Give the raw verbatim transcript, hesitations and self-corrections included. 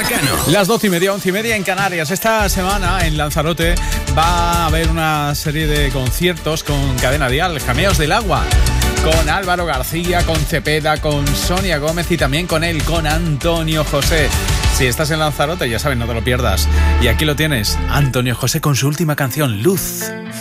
Bacano. Las doce y media, once y media en Canarias. Esta semana en Lanzarote va a haber una serie de conciertos con Cadena Dial, Cameos del Agua, con Álvaro García, con Cepeda, con Sonia Gómez y también con él, con Antonio José. Si estás en Lanzarote, ya sabes, no te lo pierdas. Y aquí lo tienes, Antonio José con su última canción, Luz.